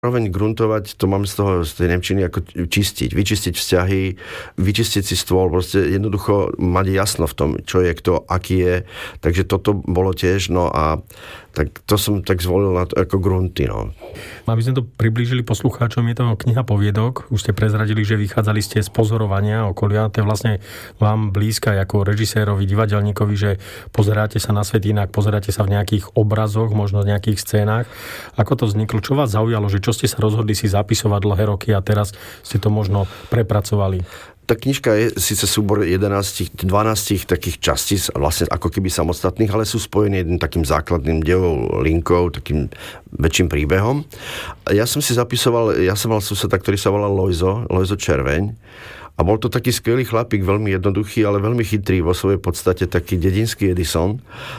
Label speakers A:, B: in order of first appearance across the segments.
A: Zároveň gruntovať, to mám z tej nemčiny ako vyčistiť vzťahy, vyčistiť si stôl, proste jednoducho mať jasno v tom, čo je kto, aký je. Takže toto bolo tiež, no a tak to som tak zvolil na to ako grunty, no.
B: Aby sme to priblížili poslucháčom, je to kniha poviedok. Už ste prezradili, že vychádzali ste z pozorovania okolia. To je vlastne vám blízka ako režisérovi, divadelníkovi, že pozeráte sa na svet inak, pozeráte sa v nejakých obrazoch, možno v nejakých scénách. Ako to vzniklo? Čo vás zaujalo? Že čo ste sa rozhodli si zapisovať dlhé roky a teraz ste to možno prepracovali?
A: Tá knižka je síce súbor 12 takých častíc, vlastne ako keby samostatných, ale sú spojené jedným takým základným dejovou linkou, takým väčším príbehom. Ja som si zapisoval, ja som mal suseda, ktorý sa volal Lojzo Červeň. A bol to taký skvelý chlapík, veľmi jednoduchý, ale veľmi chytrý, vo svojej podstate taký dedinský Edison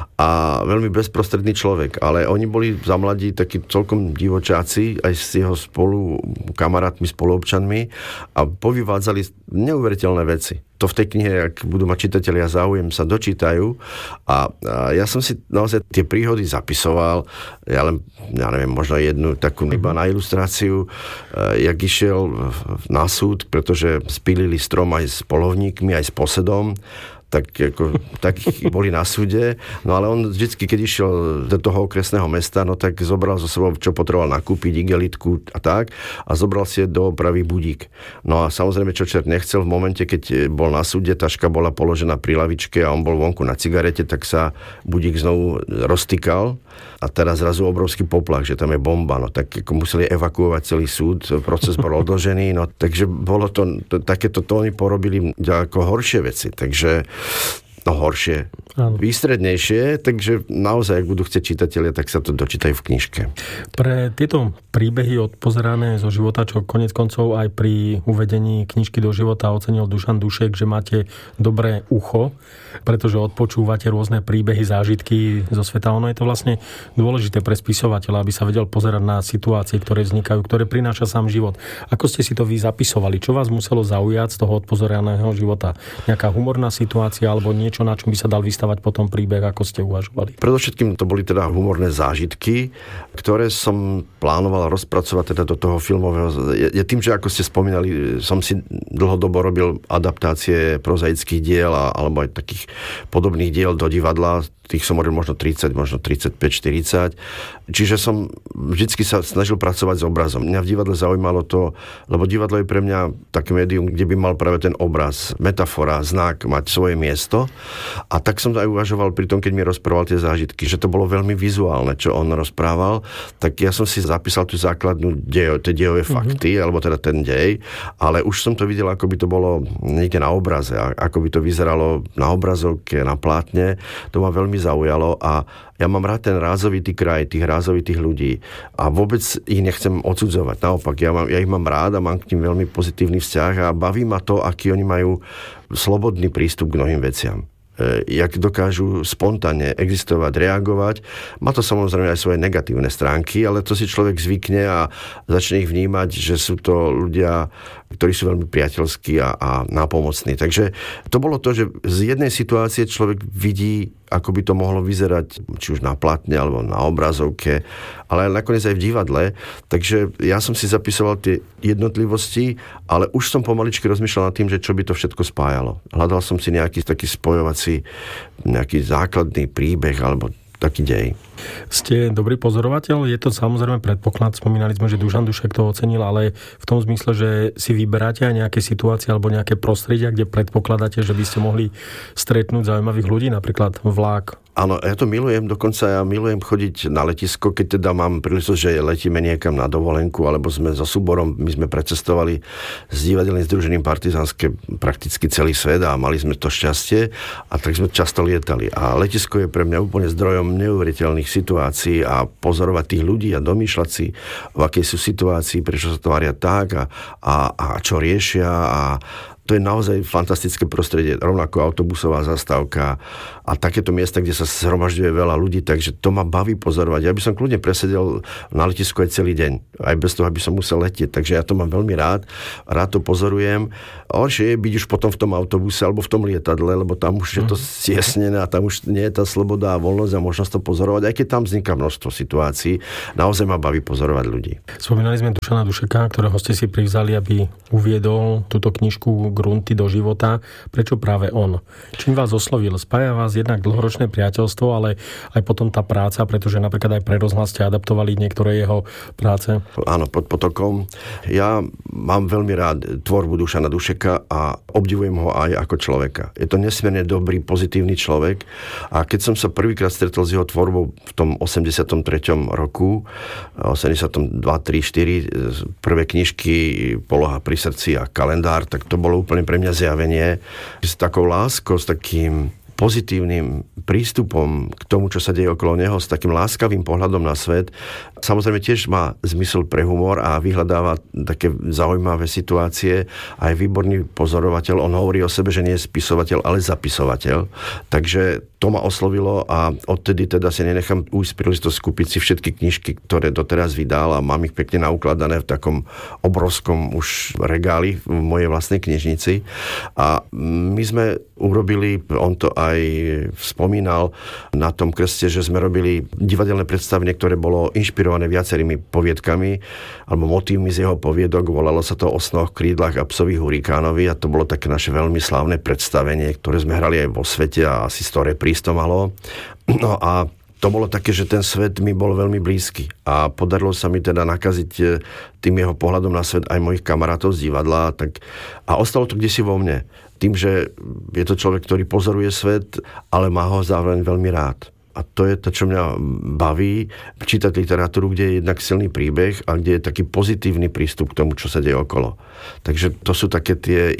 A: a veľmi bezprostredný človek. Ale oni boli za mladí takí celkom divočáci, aj s jeho kamarátmi, spoluobčanmi a povyvádzali neuveriteľné veci. To v tej knihe, ak budú mať čitatelia záujem, sa dočítajú. A ja som si naozaj tie príhody zapisoval. Ja neviem, možno jednu takú iba na ilustráciu, jak išiel na súd, pretože spílili strom aj s polovníkmi, aj s posedom. Tak boli na súde. No ale on vždycky, keď išiel do toho okresného mesta, no tak zobral zo sebou, čo potreboval nakúpiť, igelitku a tak, a zobral si do opravy budík. No a samozrejme, čo čert nechcel, v momente, keď bol na súde, taška bola položená pri lavičke a on bol vonku na cigarete, tak sa budík znovu roztykal a teraz zrazu obrovský poplach, že tam je bomba. No tak museli evakuovať celý súd, proces bol odložený, no takže bolo to, takéto to oni porobili ďaleko horšie veci, takže horšie, výstrednejšie, takže naozaj, ak budú chcieť čitatelia, tak sa to dočítajú v knižke.
B: Pre tieto príbehy odpozerané zo života, čo konec koncov aj pri uvedení knižky do života ocenil Dušan Dušek, že máte dobré ucho, pretože odpočúvate rôzne príbehy, zážitky zo sveta. Ono je to vlastne dôležité pre spisovateľa, aby sa vedel pozerať na situácie, ktoré vznikajú, ktoré prináša sám život. Ako ste si to vy zapisovali? Čo vás muselo zaujať z toho odpozeraného života? Nejaká humorná situácia alebo niečo, na čom by sa dal vystavať potom príbeh, ako ste uvažovali?
A: Predovšetkým to boli teda humorné zážitky, ktoré som plánoval rozpracovať teda do toho filmového. Je tým, že ako ste spomínali, som si dlhodobo robil adaptácie prozaických diel alebo aj takých podobných diel do divadla. Tých som robil možno 30, možno 35, 40. Čiže som vždycky sa snažil pracovať s obrazom. Mňa v divadle zaujímalo to, lebo divadlo je pre mňa také médium, kde by mal práve ten obraz, metafora, znak mať svoje miesto. A tak som aj uvažoval pri tom, keď mi rozprával tie zážitky, že to bolo veľmi vizuálne, čo on rozprával. Tak ja som si zapísal tú základnú tie dejové fakty, alebo teda ten dej, ale už som to videl, ako by to bolo niekde na obraze, ako by to vyzeralo na obrazovke, na plátne. To ma veľmi zaujalo a ja mám rád ten rázovitý kraj, tých rázovitých ľudí a vôbec ich nechcem odsudzovať. Naopak, ja ich mám rád a mám k ním veľmi pozitívny vzťah a baví ma to, aký oni majú slobodný prístup k mnohým veciam. Jak dokážu spontánne existovať, reagovať. Má to samozrejme aj svoje negatívne stránky, ale to si človek zvykne a začne ich vnímať, že sú to ľudia, ktorí sú veľmi priateľskí a nápomocní. Takže to bolo to, že z jednej situácie človek vidí, ako by to mohlo vyzerať, či už na platne, alebo na obrazovke, ale nakoniec aj v divadle. Takže ja som si zapisoval tie jednotlivosti, ale už som pomaličky rozmýšľal nad tým, že čo by to všetko spájalo. Hľadal som si nejaký taký spojovací, nejaký základný príbeh, alebo taký dej.
B: Ste dobrý pozorovateľ? Je to samozrejme predpoklad. Spomínali sme, že Dušan Dušek to ocenil, ale v tom zmysle, že si vyberáte aj nejaké situácie alebo nejaké prostredia, kde predpokladáte, že by ste mohli stretnúť zaujímavých ľudí, napríklad vlak.
A: Áno, ja to milujem, dokonca ja milujem chodiť na letisko, keď teda mám príležitosť, že letíme niekam na dovolenku, alebo sme so súborom, my sme precestovali s divadelným združením Partizánske prakticky celý svet a mali sme to šťastie a tak sme často lietali. A letisko je pre mňa úplne zdrojom neuveriteľných situácií a pozorovať tých ľudí a domýšľať si, v akej sú situácii, prečo sa tvária tak a čo riešia a to je naozaj fantastické prostredie, rovnako autobusová zastávka a takéto miesta, kde sa zhromažďuje veľa ľudí, takže to ma baví pozorovať. Ja by som kľudne presedel na letisku aj celý deň, aj bez toho, aby som musel letieť, takže ja to mám veľmi rád to pozorujem. Horšie je byť už potom v tom autobuse alebo v tom lietadle, lebo tam už je to stiesnené a tam už nie je tá sloboda a voľnosť a možnosť to pozorovať, aj keď tam vzniká množstvo situácií. Naozaj ma baví pozorovať ľudí.
B: Spomínali sme Dušana Dušeka, ktorého ste si privzali, aby uviedol túto knižku Grunty do života. Prečo práve on? Čím vás oslovil? Spája vás jednak dlhoročné priateľstvo, ale aj potom tá práca, pretože napríklad aj pre rozhlas ste adaptovali niektoré jeho práce.
A: Áno, Pod potokom. Ja mám veľmi rád tvorbu Dušana Dušeka a obdivujem ho aj ako človeka. Je to nesmierne dobrý, pozitívny človek a keď som sa prvýkrát stretol s jeho tvorbou v tom 83. roku, 82, 3, 4, prvé knižky Poloha pri srdci a kalendár, tak to bolo úplne pre mňa zjavenie. S takou láskou, s takým pozitívnym prístupom k tomu, čo sa deje okolo neho, s takým láskavým pohľadom na svet. Samozrejme tiež má zmysel pre humor a vyhľadáva také zaujímavé situácie. A je výborný pozorovateľ. On hovorí o sebe, že nie je spisovateľ, ale zapisovateľ. Takže to ma oslovilo a odtedy teda si nenechám ujsť príležitosť kúpiť si všetky knižky, ktoré doteraz vydal a mám ich pekne naukladané v takom obrovskom už regáli v mojej vlastnej knižnici. A my sme urobili, on to aj spomínal na tom krste, že sme robili divadelné predstavenie, ktoré bolo inšpirované viacerými poviedkami alebo motívmi z jeho poviedok. Volalo sa to O snoch, krídlach a psovi hurikánovi a to bolo také naše veľmi slávne predstavenie, ktoré sme hrali aj vo svete a asi 100 repríz to malo. No a to bolo také, že ten svet mi bol veľmi blízky a podarilo sa mi teda nakaziť tým jeho pohľadom na svet aj mojich kamarátov z divadla a ostalo to kdesi vo mne. Tým, že je to človek, ktorý pozoruje svet, ale má ho zároveň veľmi rád. A to je to, čo mňa baví, čítať literatúru, kde je jednak silný príbeh a kde je taký pozitívny prístup k tomu, čo sa deje okolo. Takže to sú také tie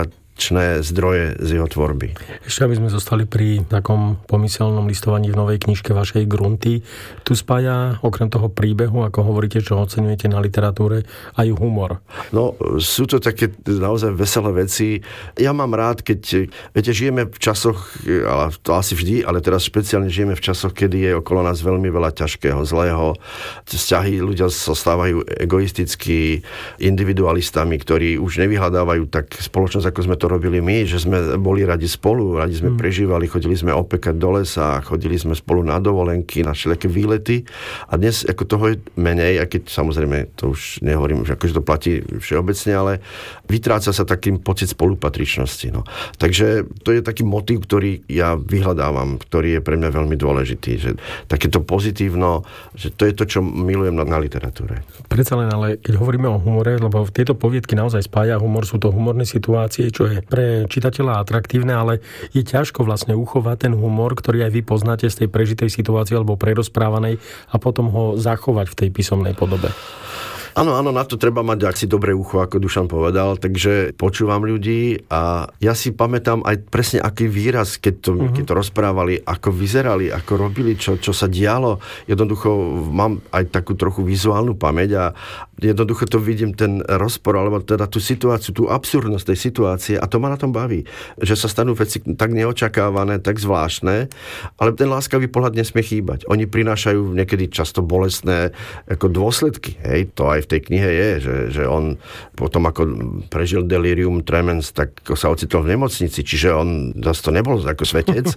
A: zdroje z jeho tvorby.
B: Ešte aby sme zostali pri takom pomyselnom listovaní v novej knižke vašej Grunty. Tu spája okrem toho príbehu, ako hovoríte, čo oceňujete na literatúre, aj humor.
A: No, sú to také naozaj veselé veci. Ja mám rád, keď, viete, žijeme v časoch, ale to asi vždy, ale teraz špeciálne žijeme v časoch, kedy je okolo nás veľmi veľa ťažkého, zlého. Vzťahy ľudia sa stávajú egoistickí individualistami, ktorí už nevyhľadávajú tak spoločnosť, ako sme to robili my, že sme boli radi spolu, radi sme prežívali, chodili sme opekať do lesa, chodili sme spolu na dovolenky, na všelijaké výlety a dnes ako toho je menej, a keď samozrejme to už nehovorím, že akože to platí všeobecne, ale vytráca sa takým pocit spolupatričnosti. No. Takže to je taký motív, ktorý ja vyhľadávam, ktorý je pre mňa veľmi dôležitý, že takéto pozitívno, že to je to, čo milujem na literatúre.
B: Predsa len, ale keď hovoríme o humore, lebo tieto poviedky naozaj spája humor, sú to humorné situácie, čo je pre čitateľa atraktívne, ale je ťažko vlastne uchovať ten humor, ktorý aj vy poznáte z tej prežitej situácie alebo prerozprávanej a potom ho zachovať v tej písomnej podobe.
A: Áno, na to treba mať asi dobré ucho, ako Dušan povedal, takže počúvam ľudí a ja si pamätám aj presne aký výraz, keď to rozprávali, ako vyzerali, ako robili, čo sa dialo. Jednoducho mám aj takú trochu vizuálnu pamäť a jednoducho to vidím ten rozpor, alebo teda tú situáciu, tú absurdnosť tej situácie a to ma na tom baví, že sa stanú veci tak neočakávané, tak zvláštne, ale ten láskavý pohľad nesmie chýbať. Oni prinášajú niekedy často bolestné ako dôsledky, hej, to aj v tej knihe je, že on potom ako prežil delirium tremens, tak sa ocitol v nemocnici, čiže on zase to nebol ako svetec,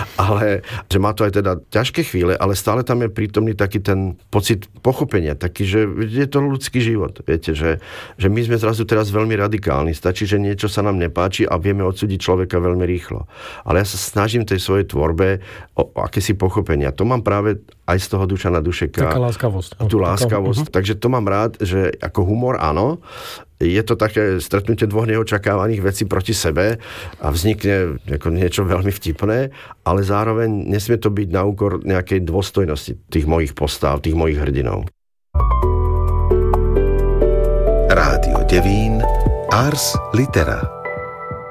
A: ale že má to aj teda ťažké chvíle, ale stále tam je prítomný taký ten pocit pochopenia, taký, že je to ľudský život, viete, že my sme zrazu teraz veľmi radikálni, stačí, že niečo sa nám nepáči a vieme odsúdiť človeka veľmi rýchlo. Ale ja sa snažím tej svojej tvorbe o akési pochopenia. To mám práve aj z toho Dušana Dušeka.
B: Taká láskavosť.
A: Tú láskavosť. Takže to mám rád, že ako humor áno, je to také stretnutie dvoch neočakávaných vecí proti sebe a vznikne niečo veľmi vtipné, ale zároveň nesmie to byť na úkor nejakej dôstojnosti tých mojich postav, tých mojich hrdinov.
C: Rádio Devín, Ars Litera.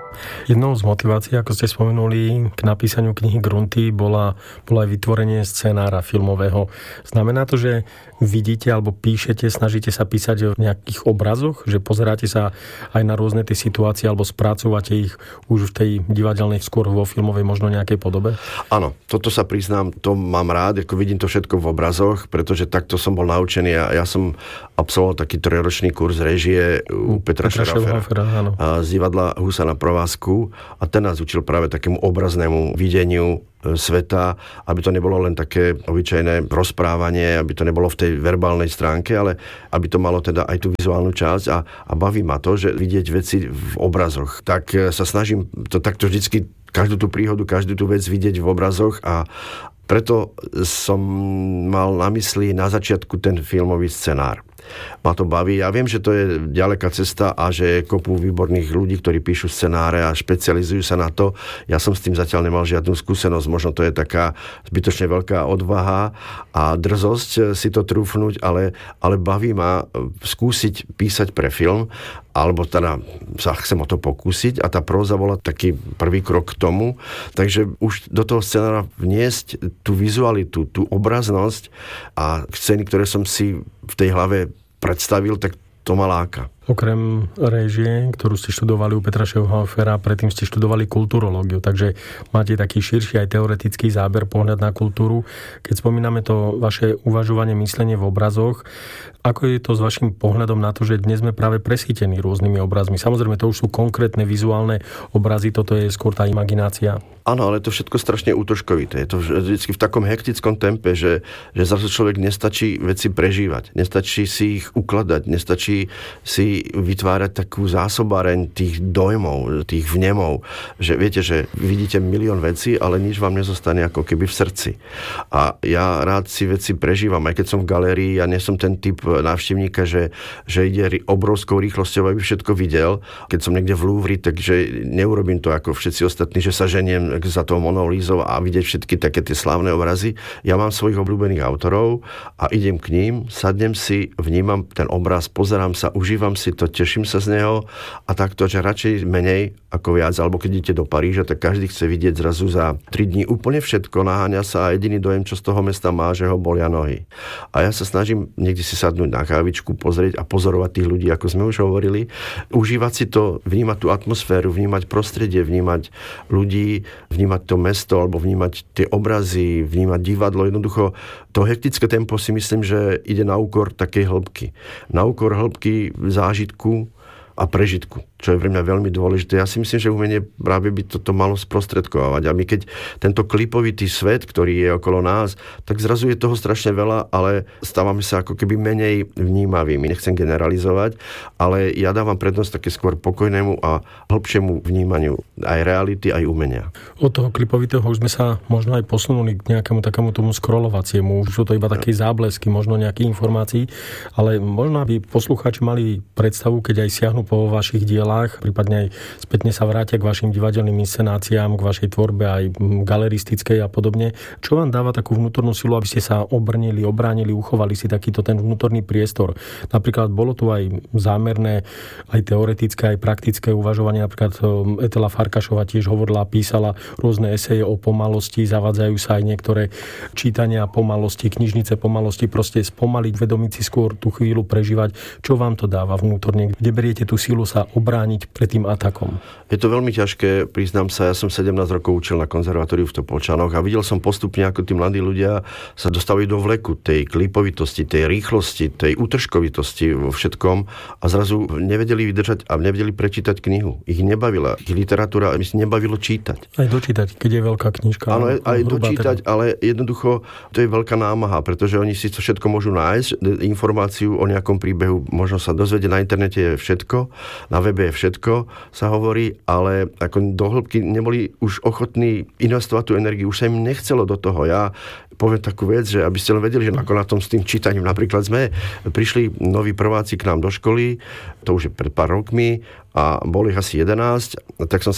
B: Jednou z motivácií, ako ste spomenuli, k napísaniu knihy Grunty bola aj vytvorenie scenára filmového. Znamená to, že vidíte alebo píšete, snažíte sa písať v nejakých obrazoch, že pozeráte sa aj na rôzne tie situácie alebo spracúvate ich už v tej divadelnej, skôr vo filmovej možno nejakej podobe?
A: Áno, toto sa priznám, to mám rád, ako vidím to všetko v obrazoch, pretože takto som bol naučený a ja som absolvoval taký 3-ročný kurz režie u Petra Scheraffera z divadla Husa na provázku a ten nás učil práve takému obraznému videniu sveta, aby to nebolo len také obyčajné rozprávanie, aby to nebolo v tej verbálnej stránke, ale aby to malo teda aj tú vizuálnu časť a baví ma to, že vidieť veci v obrazoch. Tak sa snažím to takto vždycky, každú tú príhodu, každú tú vec vidieť v obrazoch a preto som mal na mysli na začiatku ten filmový scenár. Ma to baví. Ja viem, že to je ďaleká cesta a že je kopu výborných ľudí, ktorí píšu scenáre a špecializujú sa na to. Ja som s tým zatiaľ nemal žiadnu skúsenosť. Možno to je taká zbytočne veľká odvaha a drzosť si to trúfnuť, ale baví ma skúsiť písať pre film, alebo teda sa chcem o to pokúsiť a tá próza bola taký prvý krok k tomu. Takže už do toho scenára vniesť tú vizualitu, tú obraznosť a scény, ktoré som si v tej hlave predstavil, tak to ma láka.
B: Okrem réžie, ktorú ste študovali u Petra Scheraffera, predtým ste študovali kulturológiu, takže máte taký širší aj teoretický záber, pohľad na kultúru. Keď spomíname to vaše uvažovanie, myslenie v obrazoch, ako je to s vašim pohľadom na to, že dnes sme práve presýtení rôznymi obrazmi? Samozrejme, to už sú konkrétne vizuálne obrazy, toto je skôr tá imaginácia.
A: Áno, ale to všetko strašne útržkovité. Je to vždycky v takom hektickom tempe, že zrazu človek nestačí veci prežívať, nestačí si ich ukladať, nestačí si vytvárať takú zásobáreň tých dojmov, tých vnemov, že viete, že vidíte milión vecí, ale nič vám nezostane ako keby v srdci. A ja rád si veci prežívam, aj keď som v galérii, ja nie som ten typ návštevníka, že ide obrovskou rýchlosťou, aby všetko videl. Keď som niekde v Louvre, takže neurobím to ako všetci ostatní, že sa ženiem za tou Monou Lízou a vidieť všetky také tie slávne obrazy. Ja mám svojich obľúbených autorov a idem k ním, sadnem si, vnímam ten obraz, pozerám sa, užívam si to, teším sa z neho a takto, že radšej menej ako viac, alebo keď idete do Paríža, tak každý chce vidieť zrazu za 3 dní úplne všetko, naháňa sa a jediný dojem, čo z toho mesta má, že ho bolia nohy. A ja sa snažím niekde si sadnúť na kávičku, pozrieť a pozorovať tých ľudí, ako sme už hovorili, užívať si to, vnímať tú atmosféru, vnímať prostredie, vnímať ľudí, vnímať to mesto, alebo vnímať tie obrazy, vnímať divadlo. Jednoducho, to hektické tempo si myslím, že ide na úkor takej hĺbky. Na úkor hĺbky zážitku a prežitku, čo je pre mňa veľmi dôležité. Ja si myslím, že umenie práve by toto malo sprostredkovať. A my keď tento klipovitý svet, ktorý je okolo nás, tak zrazu je toho strašne veľa, ale stávame sa ako keby menej vnímavými. Nechcem generalizovať, ale ja dávam prednosť také skôr pokojnému a hĺbšiemu vnímaniu aj reality, aj umenia.
B: Od toho klipovitého už sme sa možno aj posunuli k nejakému takému tomu scrollovaciemu. Už sú to iba také záblesky, možno nejakých informácií, ale možno aby poslucháči mali predstavu, keď aj siahnu po vašich dielách, prípadne aj spätne sa vrátia k vašim divadelným inscenáciám, k vašej tvorbe aj galeristickej a podobne. Čo vám dáva takú vnútornú silu, aby ste sa obrnili, obránili, uchovali si takýto ten vnútorný priestor? Napríklad bolo tu aj zámerné, aj teoretické, aj praktické uvažovanie. Napríklad Etela Farkašová tiež hovorila, písala rôzne eseje o pomalosti, zavádzajú sa aj niektoré čítania pomalosti, knižnice pomalosti, proste spomaliť, vedomiť si skôr tú chvíľu, prežívať. Čo vám to dáva vnútorne? Kde beriete tú silu sa obrániť pred tým atakom?
A: Je to veľmi ťažké, priznám sa, ja som 17 rokov učil na konzervatóriu v Topolčanoch a videl som postupne, ako tí mladí ľudia sa dostávajú do vleku tej klipovitosti, tej rýchlosti, tej útržkovitosti vo všetkom a zrazu nevedeli vydržať a nevedeli prečítať knihu. Ich nebavila, ich literatúra, mi si nebavilo čítať.
B: Aj dočítať, keď je veľká knižka.
A: Áno, aj dočítať, ale jednoducho to je veľká námaha, pretože oni si to všetko môžu nájsť, informáciu o nejakom príbehu, možno sa dozvedieť na internete je všetko, na webe je všetko, sa hovorí, ale ako do hĺbky neboli už ochotní investovať tú energiu, už sa im nechcelo do toho. Ja poviem takú vec, že aby ste len vedeli, že ako na tom s tým čítaním napríklad sme, prišli noví prváci k nám do školy, to už je pred pár rokmi a boli ich asi 11, tak som sa na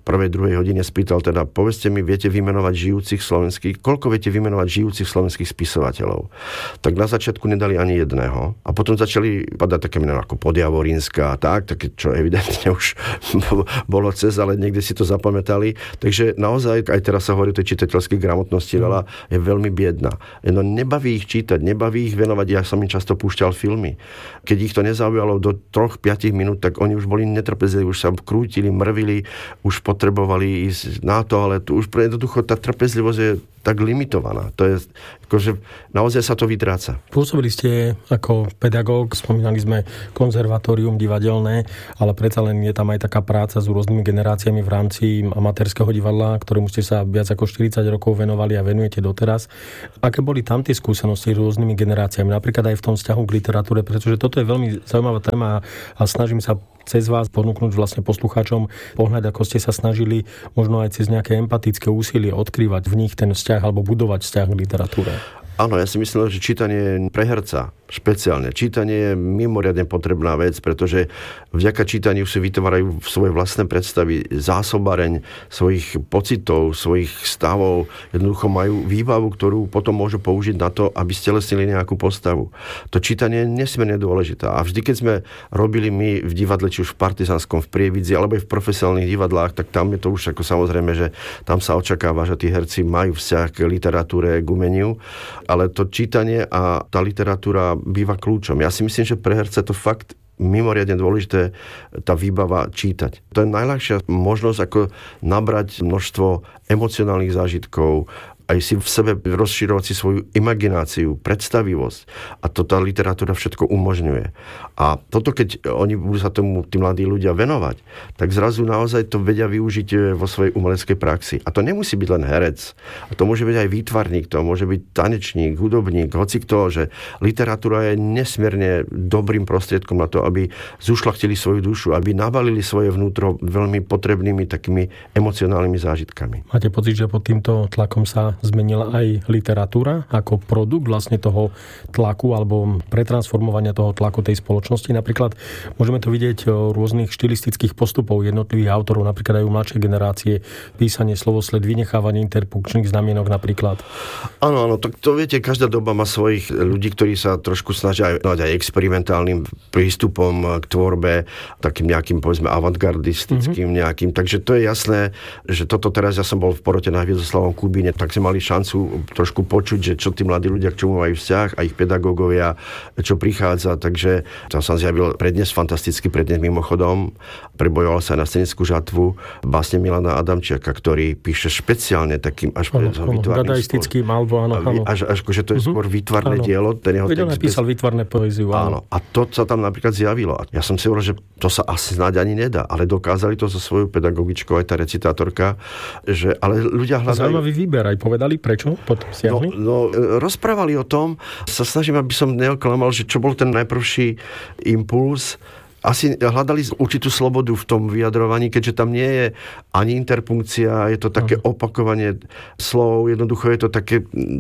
A: prvej, druhej hodine spýtal, teda povedzte mi, viete vymenovať žijúcich slovenských, koľko viete vymenovať žijúcich slovenských spisovateľov? Tak na začiatku nedali ani jedného. A potom začali padať také mená ako Podjavorínska a také, čo evidentne už bolo cez, ale niekde si to zapamätali. Takže naozaj, aj teraz sa hovorí o tej čitateľskej gramotnosti, veľa je veľmi biedna. No nebaví ich čítať, nebaví ich venovať, ja som im často púšťal filmy. Keď ich to nezaujalo do 3-5 minút, tak oni už boli netrpezliví, už sa krútili, mrvili, už potrebovali ísť na toaletu. Už jednoducho tá trpezlivosť je tak limitovaná. To je, akože naozaj sa to vytráca.
B: Pôsobili ste ako pedagóg, spomínali sme konzervatórium divadelné, ale predsa len je tam aj taká práca s rôznymi generáciami v rámci amatérskeho divadla, ktorému ste sa viac ako 40 rokov venovali a venujete doteraz. Aké boli tam tie skúsenosti s rôznymi generáciami, napríklad aj v tom vzťahu k literatúre, pretože toto je veľmi zaujímavá téma a snažím sa cez vás ponúknuť vlastne poslucháčom pohľad, ako ste sa snažili možno aj cez nejaké empatické úsilie odkrývať v nich ten vzťah alebo budovať vzťah k literatúre.
A: Áno, ja si myslím, že čítanie pre herca, špeciálne. Čítanie je mimoriadne potrebná vec, pretože vďaka čítaniu si vytvárajú svoje vlastné predstavy, zásobareň svojich pocitov, svojich stavov. Jednoducho majú výbavu, ktorú potom môžu použiť na to, aby stelesnili nejakú postavu. To čítanie je nesmierne dôležité. A vždy, keď sme robili my v divadle, či už v Partizánskom, v Prievidzi, alebo aj v profesionálnych divadlách, tak tam je to už ako samozrejme, že tam sa očakáva, že tí herci majú vzťah k literatúre, k umeniu. Ale to čítanie a tá literatúra býva kľúčom. Ja si myslím, že pre herce to fakt mimoriadne dôležité tá výbava čítať. To je najľahšia možnosť, ako nabrať množstvo emocionálnych zážitkov, aj si v sebe rozširovať si svoju imagináciu, predstavivosť. A to tá literatúra všetko umožňuje. A toto, keď oni budú sa tomu tí mladí ľudia venovať, tak zrazu naozaj to vedia využiť vo svojej umeleckej praxi. A to nemusí byť len herec. A to môže byť aj výtvarník, to môže byť tanečník, hudobník, hocikto, že literatúra je nesmierne dobrým prostriedkom na to, aby zušľachtili svoju dušu, aby nabalili svoje vnútro veľmi potrebnými takými emocionálnymi zážitkami.
B: Máte pocit, že pod týmto tlakom sa zmenila aj literatúra ako produkt vlastne toho tlaku alebo pretransformovania toho tlaku tej spoločnosti? Napríklad môžeme to vidieť o rôznych štilistických postupov jednotlivých autorov, napríklad aj u mladšej generácie, písanie, slovosled, vynechávanie interpunkčných znamienok napríklad.
A: Áno, to viete, každá doba má svojich ľudí, ktorí sa trošku snažia aj experimentálnym prístupom k tvorbe, takým nejakým, povedzme, avantgardistickým nejakým. Takže to je jasné, že toto teraz, ja som bol v porote na Hviezoslavom Kubíne, tak sme mali šancu trošku počuť, že čo tí mladí ľudia, k čomu majú vzťah a ich pedagógovia, čo prichádza. Takže tam sa zjavil prednes, fantastický prednes mimochodom. Prebojoval sa na scenickú žatvu básne Milana Adamčiaka, ktorý píše špeciálne takým až
B: dadaistickým alebo áno.
A: Až že to je skôr výtvarné dielo. Ten jeho
B: text napísal výtvarné poéziu.
A: Áno. A to sa tam napríklad zjavilo. A ja som si hovoril, že to sa asi snáď ani nedá, ale dokázali to so svojou pedagogičkou aj tá recitátorka, že ale ľudia hľadajú.
B: Zaujímavý výber, aj povedali, prečo potom siahli?
A: No, rozprávali o tom, sa snažím, aby som neoklamal, že čo bol ten najprvší impuls. Asi hľadali určitú slobodu v tom vyjadrovaní, keďže tam nie je ani interpunkcia, je to také opakovanie slov, jednoducho je to také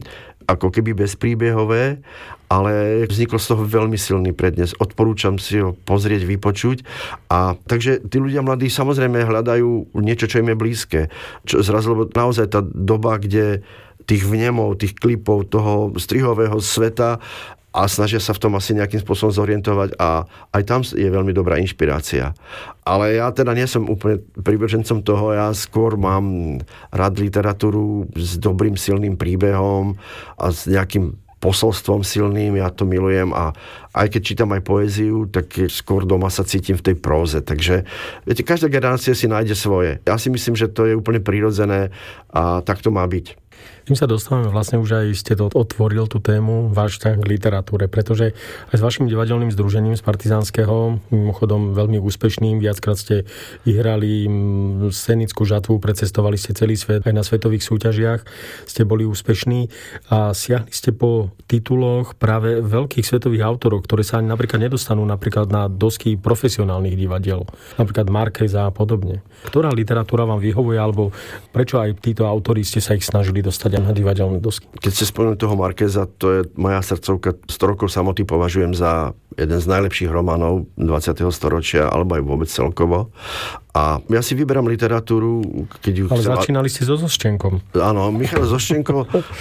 A: ako keby bezpríbehové, ale vznikol z toho veľmi silný prednes. Odporúčam si ho pozrieť, vypočuť. A takže tí ľudia mladí samozrejme hľadajú niečo, čo im je blízke. Zrazu, lebo naozaj tá doba, kde tých vnemov, tých klipov, toho strihového sveta a snažia sa v tom asi nejakým spôsobom zorientovať a aj tam je veľmi dobrá inšpirácia. Ale ja teda nie som úplne privržencom toho, ja skôr mám rád literatúru s dobrým silným príbehom a s nejakým posolstvom silným, ja to milujem a aj keď čítam aj poéziu, tak skôr doma sa cítim v tej próze. Takže viete, každá generácia si nájde svoje. Ja si myslím, že to je úplne prirodzené a tak to má byť.
B: Tým sa dostávame, vlastne už aj ste to otvoril tú tému, váš vzťah k literatúre, pretože aj s vašim divadelným združením z Partizánskeho, mimochodom veľmi úspešným, viackrát ste vyhrali scenickú žatvu, precestovali ste celý svet, aj na svetových súťažiach ste boli úspešní a siahli ste po tituloch práve veľkých svetových autorov, ktoré sa ani napríklad nedostanú napríklad na dosky profesionálnych divadiel, napríklad Markéza a podobne. Ktorá literatúra vám vyhovuje, alebo prečo aj títo autori ste sa ich snažili dostať aj na divadelné dosky.
A: Keď ste spomenuli toho Markéza, to je moja srdcovka. 100 rokov samoty považujem za jeden z najlepších románov 20. storočia, alebo aj vôbec celkovo. A ja si vyberám literatúru, keď ju
B: Ale začínali ste so Zoščenkom.
A: Áno, Michal Zoščenko,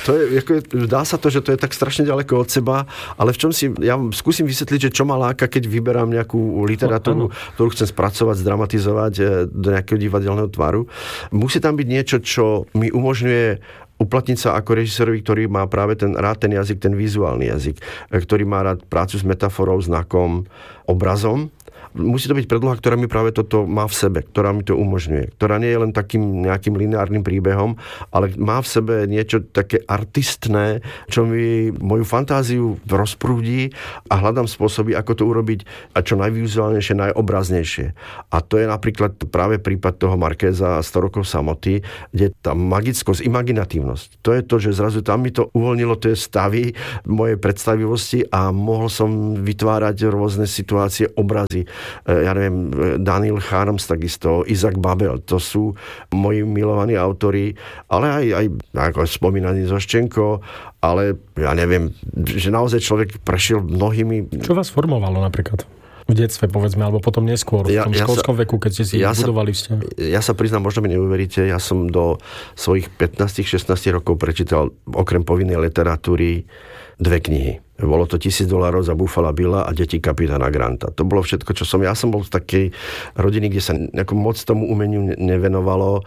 A: dá sa to, že to je tak strašne ďaleko od seba, ale ja skúsim vysvetliť, že čo ma láka, keď vyberám nejakú literatúru, ktorú chcem spracovať, zdramatizovať do nejakého divadelného tvaru. Musí tam byť niečo, čo mi umožňuje uplatniť sa ako režisérovi, ktorý má práve rád ten jazyk, ten vizuálny jazyk, ktorý má rád prácu s metaforou, znakom, obrazom. Musí to byť predloha, ktorá mi práve toto má v sebe, ktorá mi to umožňuje. Ktorá nie je len takým nejakým lineárnym príbehom, ale má v sebe niečo také artistné, čo mi moju fantáziu rozprúdi a hľadám spôsoby, ako to urobiť a čo najvizuálnejšie, najobraznejšie. A to je napríklad práve prípad toho Markéza 100 rokov samoty, kde tá magickosť, imaginatívnosť. To je to, že zrazu tam mi to uvoľnilo tie stavy mojej predstavivosti a mohol som vytvárať rôzne situácie, obrazy. Ja neviem, Daniel Harms takisto, Isaac Babel, to sú moji milovaní autori, ale aj ako spomínaný Zoščenko, ale ja neviem, že naozaj človek prešiel mnohými...
B: Čo vás formovalo napríklad? V detstve, povedzme, alebo potom neskôr, v tom školskom veku, keď ste si budovali vzťah?
A: Ja sa priznám, možno mi neuveríte, ja som do svojich 15-16 rokov prečítal okrem povinnej literatúry 2 knihy. Bolo to $1000 za Buffalo Billa a Deti kapitána Granta. To bolo všetko, čo som... Ja som bol v takej rodiny, kde sa moc tomu umeniu nevenovalo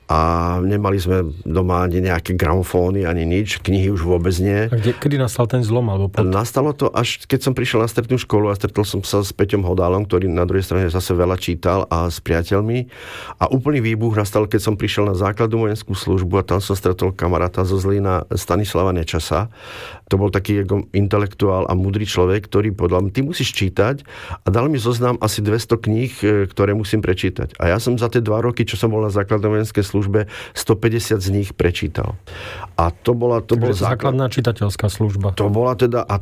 A: a nemali sme doma ani nejaké gramofóny, ani nič. Knihy už vôbec nie.
B: A kedy nastal ten zlom?
A: Nastalo to až, keď som prišiel na strednú školu a stretol som sa s Peťom Hodálom, ktorý na druhej strane zase veľa čítal a s priateľmi. A úplný výbuch nastal, keď som prišiel na základnú vojenskú službu a tam som stretol kamaráta zo Zlína Stanislava Nečasa. To bol taký intelektuál a múdry človek, ktorý povedal, ty musíš čítať a dal mi zoznam asi 200 kníh, ktoré musím prečítať. A ja som za tie 2 roky, čo som bol na základnej vojenskej službe, 150 z nich prečítal. A to bola
B: základná čitateľská služba.
A: To bola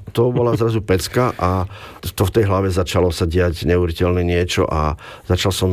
A: zrazu pecka a to v tej hlave začalo sa diať neuveriteľné niečo a začal som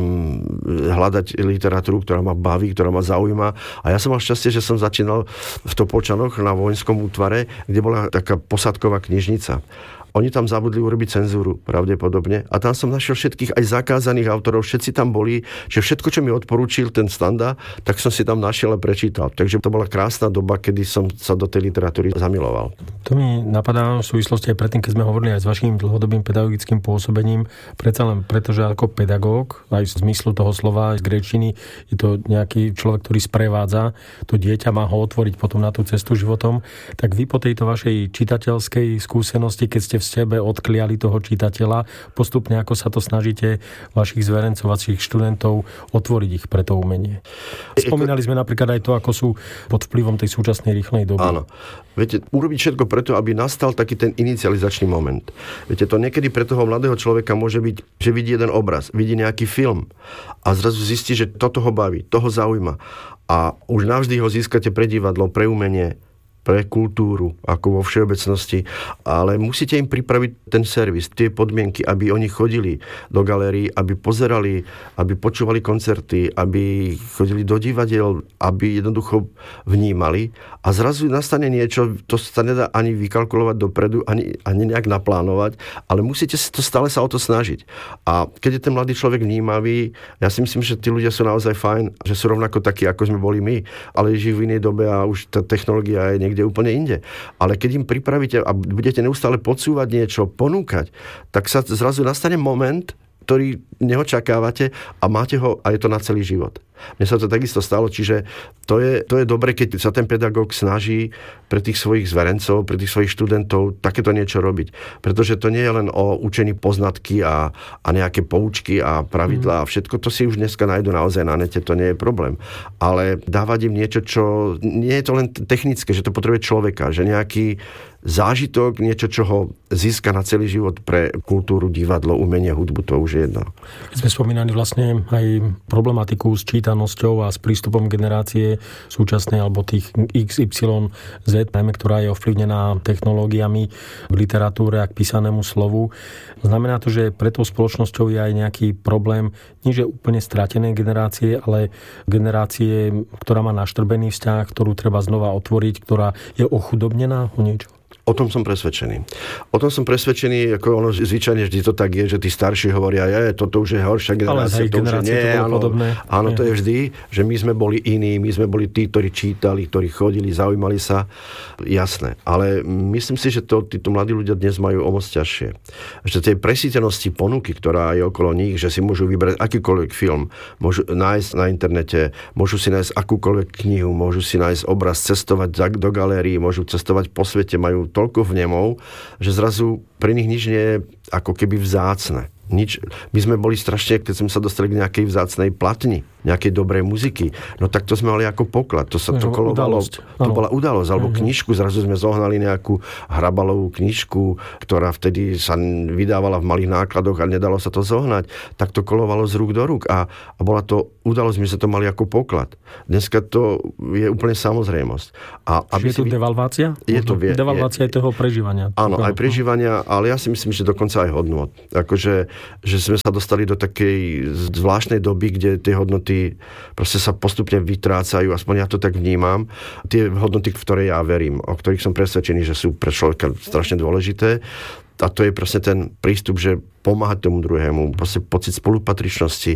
A: hľadať literatúru, ktorá ma baví, ktorá ma zaujíma. A ja som mal šťastie, že som začínal v Topočanoch na vojenskom útvare, kde bola taká posádková knižnica. Oni tam zabudli urobiť cenzúru, pravdepodobne. A tam som našiel všetkých aj zakázaných autorov, všetci tam boli, že všetko, čo mi odporúčil ten Standa, tak som si tam našiel a prečítal. Takže to bola krásna doba, kedy som sa do tej literatúry zamiloval.
B: To mi napadá v súvislosti aj predtým, keď sme hovorili aj s vaším dlhodobým pedagogickým pôsobením, predsa len pretože ako pedagóg, aj v zmyslu toho slova, z gréčtiny, je to nejaký človek, ktorý sprevádza to dieťa, má ho otvoriť potom na tú cestu životom, tak vy po tejto vašej čitateľskej skúsenosti, keď ste v sebe odkliali toho čitateľa, postupne ako sa to snažíte vašich zverencov, vašich študentov otvoriť ich pre to umenie. Spomínali sme napríklad aj to, ako sú pod vplyvom tej súčasnej rýchlej doby.
A: Áno. Viete, urobiť všetko preto, aby nastal taký ten inicializačný moment. Viete, to niekedy pre toho mladého človeka môže byť, že vidí jeden obraz, vidí nejaký film a zrazu zistí, že toto ho baví, toho zaujíma. A už navždy ho získate pre divadlo, pre umenie, pre kultúru, ako vo všeobecnosti, ale musíte im pripraviť ten servis, tie podmienky, aby oni chodili do galérií, aby pozerali, aby počúvali koncerty, aby chodili do divadiel, aby jednoducho vnímali a zrazu nastane niečo, to sa nedá ani vykalkulovať dopredu, ani nejak naplánovať, ale musíte to stále sa o to snažiť. A keď je ten mladý človek vnímavý, ja si myslím, že tí ľudia sú naozaj fajn, že sú rovnako takí, ako sme boli my, ale žijú v inej dobe a už tá technológia je niekde úplne inde. Ale keď im pripravíte a budete neustále podsúvať niečo, ponúkať, tak sa zrazu nastane moment, ktorý neočakávate a máte ho a je to na celý život. Mne sa to takisto stalo, čiže to je dobre, keď sa ten pedagóg snaží pre tých svojich zverencov, pre tých svojich študentov takéto niečo robiť. Pretože to nie je len o učení poznatky a nejaké poučky a pravidlá. Všetko to si už dneska nájdu naozaj na nete, to nie je problém. Ale dávať im niečo, čo nie je to len technické, že to potrebuje človeka, že nejaký zážitok, niečo, čo ho získa na celý život pre kultúru, divadlo, umenie, hudbu, to už je jedno.
B: Keď sme spomínali vlastne aj problematiku s čítanosťou a s prístupom generácie súčasnej alebo tých XYZ, najmä ktorá je ovplyvnená technológiami k literatúre a k písanému slovu. Znamená to, že pre tou spoločnosťou je aj nejaký problém, nie že úplne stratené generácie, ale generácie, ktorá má naštrbený vzťah, ktorú treba znova otvoriť, ktorá je ochudobnená o niečo?
A: O tom som presvedčený. Ako ono zvyčajne vždy to tak je, že tí starší hovoria, toto už je horšia generácia, to už nie, áno, to je vždy, že my sme boli iní, my sme boli tí, ktorí čítali, ktorí chodili, zaujímali sa, jasné. Ale myslím si, že títo mladí ľudia dnes majú o moc ťažšie. Že tej presítenosti ponuky, ktorá je okolo nich, že si môžu vybrať akýkoľvek film, môžu nájsť na internete, môžu si nájsť akúkoľvek knihu, môžu si nájsť obraz, cestovať do galérií, môžu cestovať po svete, majú toľko vnemov, že zrazu pre nich nič nie je ako keby vzácne. My sme boli strašne, keď sme sa dostali k nejakej vzácnej platni, nejakej dobrej muziky, no tak to sme mali ako poklad. To sa to kolovalo. To bola udalosť. Alebo knižku, zrazu sme zohnali nejakú hrabalovú knižku, ktorá vtedy sa vydávala v malých nákladoch a nedalo sa to zohnať. Tak to kolovalo z rúk do rúk a bola to udalosť, my sme to mali ako poklad. Dneska to je úplne samozrejmosť.
B: Je to devalvácia? Devalvácia je toho prežívania.
A: Áno, aj prežívania, ale ja si myslím, že dokonca aj hodnot. Akože že sme sa dostali do takej zvláštnej doby, kde tie hodnoty proste sa postupne vytrácajú, aspoň ja to tak vnímam. Tie hodnoty, v ktoré ja verím, o ktorých som presvedčený, že sú pre človeka strašne dôležité. A to je proste ten prístup, že pomáhať tomu druhému, proste pocit spolupatričnosti,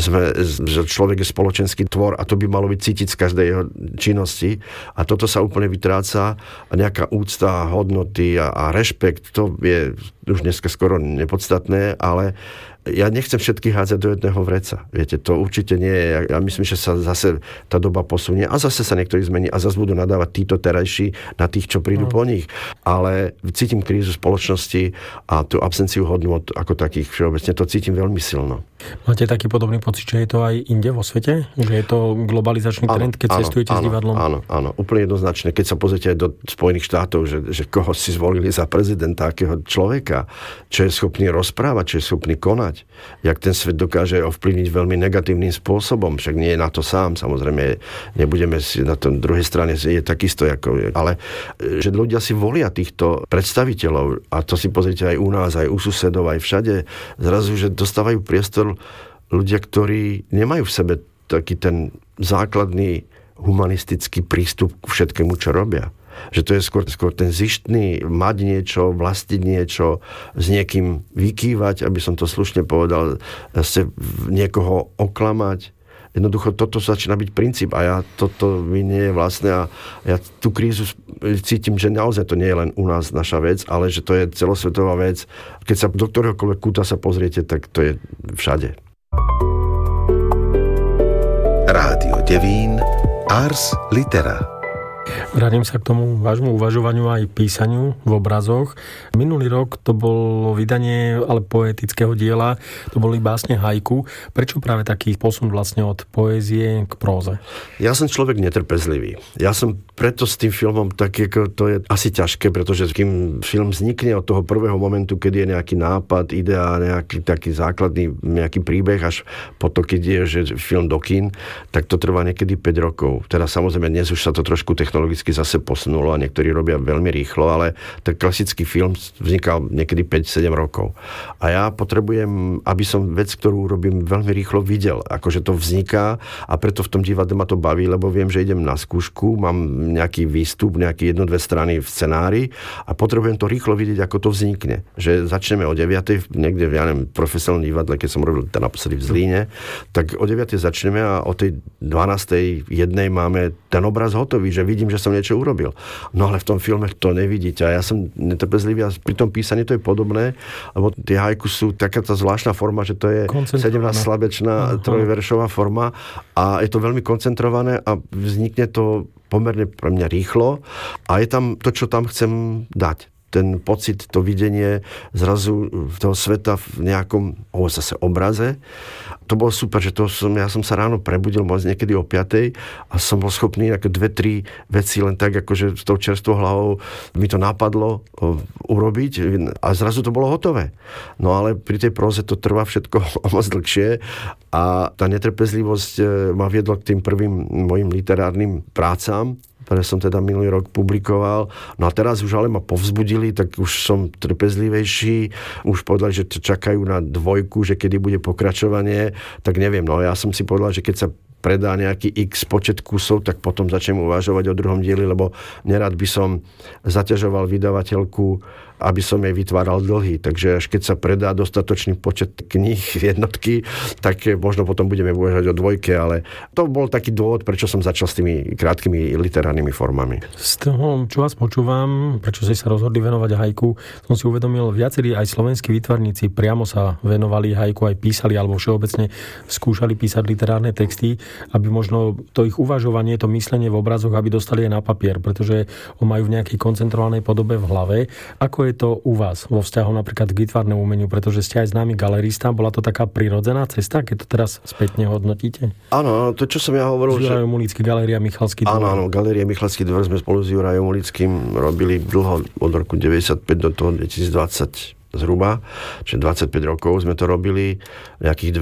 A: že človek je spoločenský tvor a to by malo byť cítiť z každej jeho činnosti a toto sa úplne vytráca a nejaká úcta, hodnoty a rešpekt, to je už dneska skoro nepodstatné, ale ja nechcem všetkých hádzať do jedného vreca. Viete, to určite nie je. Ja myslím, že sa zase tá doba posunie a zase sa niektorí zmení a zase budú nadávať títo terajší na tých, čo prídu po nich. Ale cítim krízu spoločnosti a tú absenciu hodnôt ako takých všeobecne. To cítim veľmi silno.
B: Máte taký podobný pocit, že je to aj inde vo svete? Že je to globalizačný trend, keď cestujete s divadlom?
A: Áno, úplne jednoznačne. Keď sa pozrite aj do Spojených štátov, že koho si zvolili za prezidenta, akého človeka, čo je schopný rozprávať, čo je schopný konať, jak ten svet dokáže ovplyvniť veľmi negatívnym spôsobom. Však nie je na to sám, samozrejme, nebudeme si na tom druhej strane je takisto, ale že ľudia si volia týchto predstaviteľov a to si pozrite aj u nás, aj u susedov, aj všade, zrazu, že dostávajú priestor ľudia, ktorí nemajú v sebe taký ten základný humanistický prístup k všetkému, čo robia. Že to je skôr ten zištný, mať niečo, vlastiť niečo, s niekým vykývať, aby som to slušne povedal, niekoho oklamať. Jednoducho toto začína byť princíp a toto mi nie je vlastné a ja tú krízu cítim, že naozaj to nie je len u nás naša vec, ale že to je celosvetová vec. Keď sa do ktoréhokoľvek kúta sa pozriete, tak to je všade.
C: Rádio Devín, Ars Litera.
B: Vrátim sa k tomu vášmu uvažovaniu aj písaniu v obrazoch. Minulý rok to bolo vydanie ale poetického diela, to boli básne haiku. Prečo práve taký posun vlastne od poézie k próze?
A: Ja som človek netrpezlivý. Ja som preto s tým filmom to je asi ťažké, pretože kým film vznikne od toho prvého momentu, keď je nejaký nápad, idea, nejaký taký základný nejaký príbeh, až po to, keď je že film do kín, tak to trvá niekedy 5 rokov. Teda samozrejme dnes už sa to trošku technologicky zase posunulo a niektorí robia veľmi rýchlo, ale ten klasický film vznikal niekedy 5-7 rokov. A ja potrebujem, aby som vec, ktorú robím, veľmi rýchlo videl. Akože to vzniká a preto v tom divadle ma to baví, lebo viem, že idem na skúšku, mám nejaký výstup, nejaké 1-2 strany v scenári a potrebujem to rýchlo vidieť, ako to vznikne. Že začneme o 9:00, niekde v profesionálnom divadle, keď som robil naposledy v Zlíne, tak o 9:00 začneme a o tej 12:00, 1:00 máme ten obraz hotový, že vidím, že som niečo urobil. No ale v tom filme to nevidíte a ja som netrpezlivý a pri tom písaní to je podobné, lebo tie haiku sú taká tá zvláštna forma, že to je 17-slabečná trojveršová forma a je to veľmi koncentrované a vznikne to pomerne pre mňa rýchlo a je tam to, čo tam chcem dať. ten pocit, to videnie zrazu toho sveta v nejakom zase obraze. To bolo super, že ja som sa ráno prebudil niekedy o 5:00 a som bol schopný 2-3 veci len tak, akože s tou čerstvou hlavou mi to napadlo urobiť a zrazu to bolo hotové. No ale pri tej próze to trvá všetko o moc dlhšie a tá netrpezlivosť ma viedla k tým prvým mojim literárnym prácam, ktoré som teda minulý rok publikoval. No a teraz už ale ma povzbudili, tak už som trpezlivejší. Už povedali, že čakajú na 2, že kedy bude pokračovanie. Tak neviem, no ja som si povedal, že keď sa predá nejaký x počet kusov, tak potom začnem uvažovať o druhom dieli, lebo nerad by som zaťažoval vydavateľku, aby som jej vytváral dlhy. Takže až keď sa predá dostatočný počet kníh jednotky, tak možno potom budeme uvažovať o 2, ale to bol taký dôvod, prečo som začal s tými krátkými literárnymi formami.
B: Z toho, čo vás počúvam, prečo ste sa rozhodli venovať haiku, som si uvedomil, viacerí aj slovenskí výtvarníci priamo sa venovali haiku, aj písali, alebo všeobecne skúšali písať literárne texty, aby možno to ich uvažovanie, to myslenie v obrazoch, aby dostali aj na papier, pretože ho majú v nejakej koncentrovanej podobe v hlave. Ako je to u vás vo vzťahu napríklad k výtvarnému umeniu, pretože ste aj známy galerista, bola to taká prirodzená cesta, keď to teraz spätne hodnotíte?
A: Áno, to čo som ja hovoril,
B: že Jurajom Ulický, Galéria Michalský dvor.
A: Áno, Galéria Michalský dvor sme spolu s Jurajom Ulickým robili dlho, od roku 95 do toho 2020 zhruba, čiže 25 rokov sme to robili, nejakých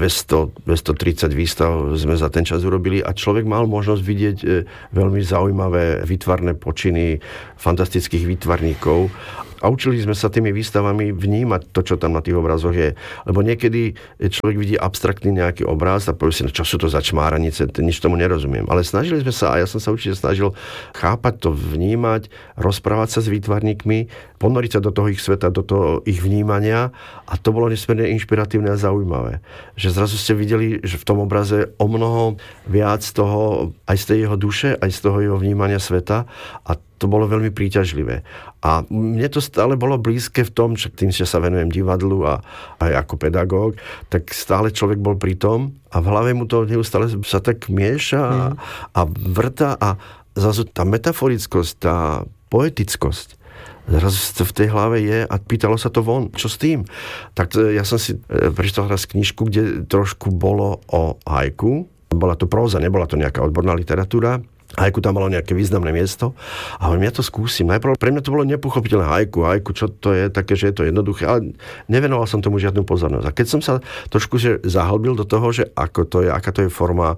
A: 230 výstav sme za ten čas urobili a človek mal možnosť vidieť veľmi zaujímavé výtvarné počiny fantastických výtvarníkov a učili sme sa tými výstavami vnímať to, čo tam na tých obrazoch je. Lebo niekedy človek vidí abstraktný nejaký obraz a povie si, čo sú to za čmáranice, nič tomu nerozumiem. Ale snažili sme sa, a ja som sa určite snažil chápať to, vnímať, rozprávať sa s výtvarníkmi, ponoriť sa do toho ich sveta, do toho ich vnímania a to bolo nesmierne inšpiratívne a zaujímavé. Že zrazu ste videli, že v tom obraze o mnoho viac toho, aj z tej jeho duše, aj z toho jeho vnímania sveta a to bolo veľmi príťažlivé. A mne to stále bolo blízke v tom, že tým, že sa venujem divadlu a aj ako pedagóg, tak stále človek bol pri tom a v hlave mu to neustále sa tak mieša a vrta a zrazu tá metaforickosť, tá poetickosť zrazu v tej hlave je a pýtalo sa to von. Čo s tým? Tak ja som si prečítal raz knižku, kde trošku bolo o haiku. Bola to próza, nebola to nejaká odborná literatúra. Haiku tam malo nejaké významné miesto a ja to skúsim. Najprv pre mňa to bolo nepochopiteľné haiku, čo to je, také, že je to jednoduché, ale nevenoval som tomu žiadnu pozornosť. A keď som sa trošku zahlbil do toho, že ako to je, aká to je forma,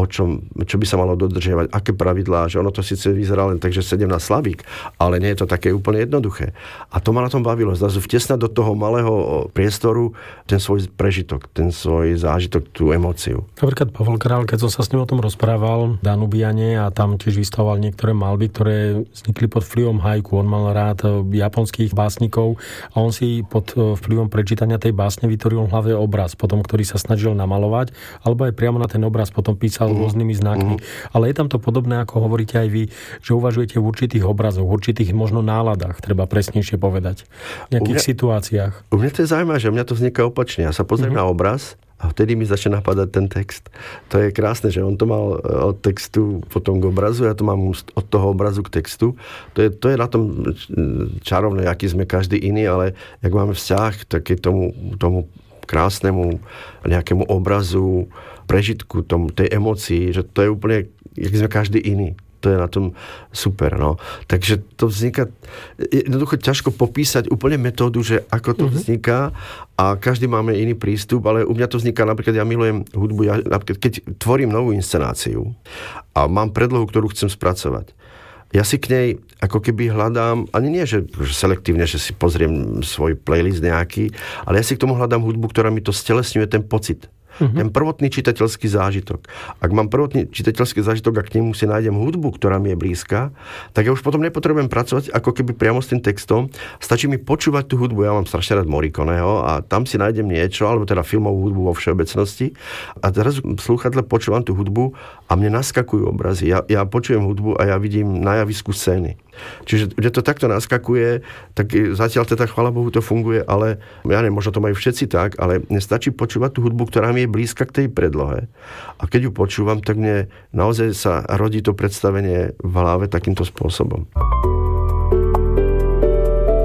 A: čo by sa malo dodržiavať, aké pravidlá, že ono to síce vyzerá len tak, že 17 slavík, ale nie je to také úplne jednoduché. A to ma na tom bavilo. Zrazu vtesnať do toho malého priestoru ten svoj prežitok, ten svoj zážitok, tú emóciu.
B: Napríklad Pavol Král, keď som sa s ním o tom rozprával, Danubiane, a tam tiež vystavoval niektoré malby, ktoré vznikli pod vplyvom haiku. On mal rád japonských básnikov a on si pod vplyvom prečítania tej básne vytvoril v hlave obraz, potom ktorý sa snažil namalovať, alebo aj priamo na ten obraz potom písal rôznymi znakmi. Ale je tam to podobné, ako hovoríte aj vy, že uvažujete v určitých obrazoch, v určitých možno náladách, treba presnejšie povedať. V nejakých situáciách.
A: U mňa to je zaujímavé, že u mňa to vzniká opačne. Ja sa pozriem na obraz a vtedy mi začne napadať ten text. To je krásne, že on to mal od textu potom k obrazu, ja to mám od toho obrazu k textu. To je na tom čarovné, aký sme každý iný, ale jak máme vzťah, tak je tomu krásnemu nejakému obrazu, prežitku, tej emócii, že to je úplne, jak sme každý iný. To je na tom super, no. Takže to vzniká, jednoducho ťažko popísať úplne metódu, že ako to vzniká a každý máme iný prístup, ale u mňa to vzniká, napríklad ja milujem hudbu, napríklad keď tvorím novú inscenáciu a mám predlohu, ktorú chcem spracovať, ja si k nej ako keby hľadám, ani nie, že selektívne, že si pozriem svoj playlist nejaký, ale ja si k tomu hľadám hudbu, ktorá mi to stelesňuje ten pocit. Ten prvotný čitateľský zážitok. Ak mám prvotný čitateľský zážitok a k nemu si nájdem hudbu, ktorá mi je blízka, tak ja už potom nepotrebujem pracovať ako keby priamo s tým textom. Stačí mi počúvať tú hudbu. Ja mám strašne rád Morriconeho a tam si nájdem niečo, alebo teda filmovú hudbu vo všeobecnosti. A teraz v slúchadle počúvam tú hudbu a mne naskakujú obrazy. Ja počujem hudbu a ja vidím na javisku scény. Čiže kde to takto naskakuje, tak zatiaľ teda chvála Bohu to funguje, ale ja neviem, možno to majú všetci tak, ale mne stačí počúvať tú hudbu, ktorá mi je blízka k tej predlohe. A keď ju počúvam, tak mne naozaj sa rodí to predstavenie v hlave takýmto spôsobom.